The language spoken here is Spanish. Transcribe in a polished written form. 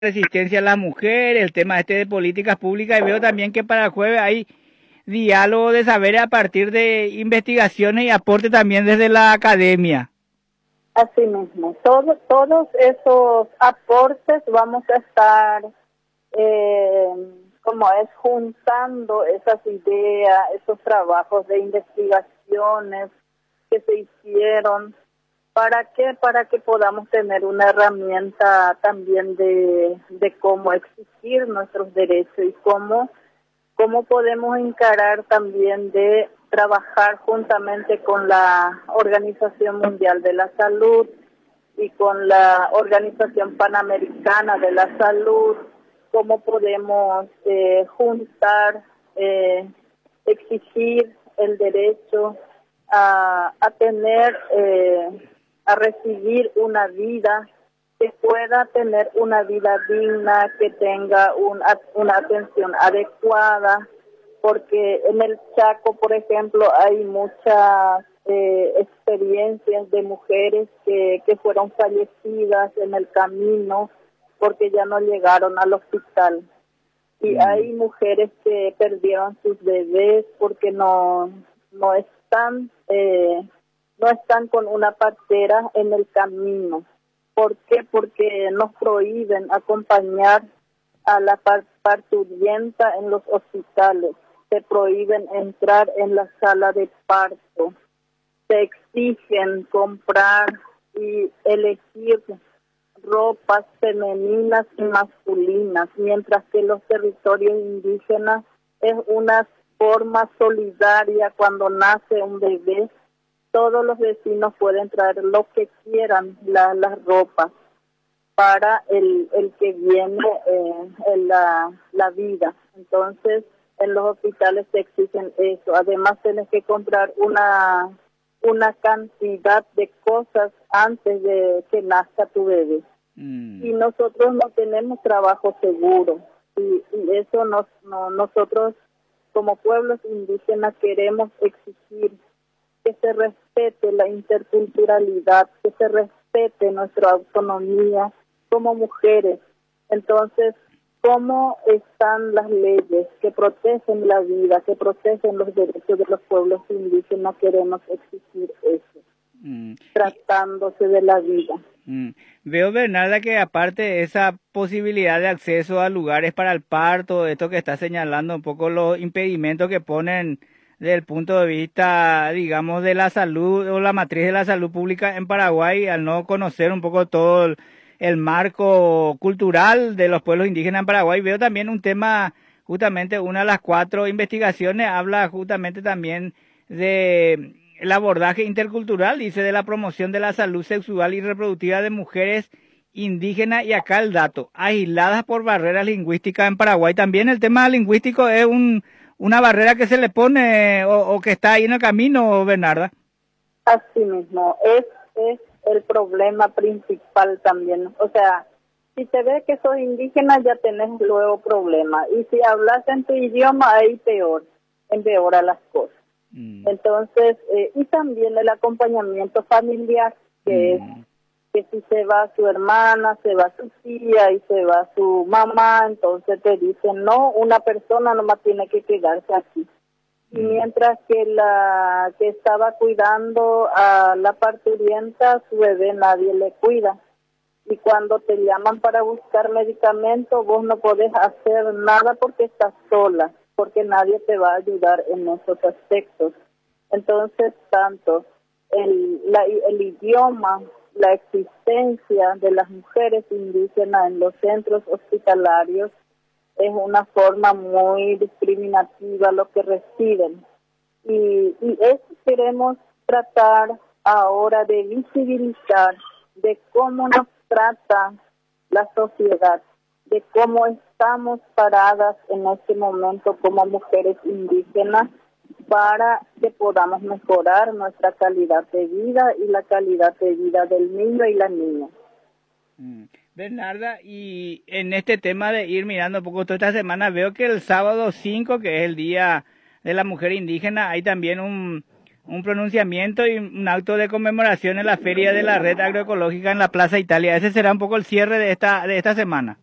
resistencia a las mujeres, el tema de políticas públicas, y veo también que para el jueves hay diálogo de saberes a partir de investigaciones y aporte también desde la academia. Así mismo, todos esos aportes vamos a estar, juntando esas ideas, esos trabajos de investigaciones que se hicieron. ¿Para qué? Para que podamos tener una herramienta también de cómo exigir nuestros derechos y cómo podemos encarar también de trabajar juntamente con la Organización Mundial de la Salud y con la Organización Panamericana de la Salud, cómo podemos exigir el derecho a tener, a recibir una vida, que pueda tener una vida digna, que tenga una atención adecuada, porque en el Chaco, por ejemplo, hay muchas experiencias de mujeres que fueron fallecidas en el camino porque ya no llegaron al hospital. Y hay mujeres que perdieron sus bebés porque no están con una partera en el camino. ¿Por qué? Porque nos prohíben acompañar a la parturienta en los hospitales, se prohíben entrar en la sala de parto, se exigen comprar y elegir ropas femeninas y masculinas, mientras que los territorios indígenas es una forma solidaria. Cuando nace un bebé, todos los vecinos pueden traer lo que quieran, las ropas, para el que viene en la vida. Entonces, en los hospitales se exigen eso. Además, tienes que comprar una cantidad de cosas antes de que nazca tu bebé. Y nosotros no tenemos trabajo seguro. Y eso nosotros, como pueblos indígenas, queremos exigir que se respete la interculturalidad, que se respete nuestra autonomía como mujeres. Entonces, ¿cómo están las leyes que protegen la vida, que protegen los derechos de los pueblos indígenas? Queremos exigir eso, tratándose de la vida. Veo, Bernarda, que aparte de esa posibilidad de acceso a lugares para el parto, esto que está señalando un poco los impedimentos que ponen desde el punto de vista, digamos, de la salud o la matriz de la salud pública en Paraguay, al no conocer un poco todo el marco cultural de los pueblos indígenas en Paraguay, veo también un tema, justamente una de las 4 investigaciones habla justamente también de el abordaje intercultural, dice, de la promoción de la salud sexual y reproductiva de mujeres indígenas, y acá el dato, aisladas por barreras lingüísticas en Paraguay. También el tema lingüístico es una barrera que se le pone o que está ahí en el camino, Bernarda. Así mismo, es el problema principal también. O sea, si te ves que sos indígena ya tenés luego problemas. Y si hablas en tu idioma, ahí empeora las cosas. Entonces, y también el acompañamiento familiar, que es que si se va su hermana, se va su tía y se va su mamá, entonces te dicen, no, una persona nomás tiene que quedarse aquí. Y mientras que la que estaba cuidando a la parturienta, su bebé nadie le cuida. Y cuando te llaman para buscar medicamentos, vos no podés hacer nada porque estás sola, porque nadie te va a ayudar en esos aspectos. Entonces, tanto el idioma, la existencia de las mujeres indígenas en los centros hospitalarios es una forma muy discriminativa lo que reciben. Y eso queremos tratar ahora de visibilizar, de cómo nos trata la sociedad, de cómo estamos paradas en este momento como mujeres indígenas para que podamos mejorar nuestra calidad de vida y la calidad de vida del niño y la niña. Bernarda, y en este tema de ir mirando un poco toda esta semana, veo que el sábado 5, que es el Día de la Mujer Indígena, hay también un pronunciamiento y un acto de conmemoración en la Feria de la Red Agroecológica en la Plaza Italia. Ese será un poco el cierre de esta semana.